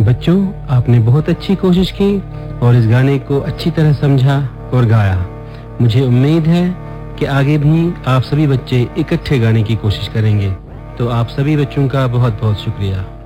बच्चों, आपने बहुत अच्छी कोशिश की और इस गाने को अच्छी तरह समझा और गाया। मुझे उम्मीद है कि आगे भी आप सभी बच्चे इकट्ठे गाने की कोशिश करेंगे। तो आप सभी बच्चों का बहुत बहुत शुक्रिया।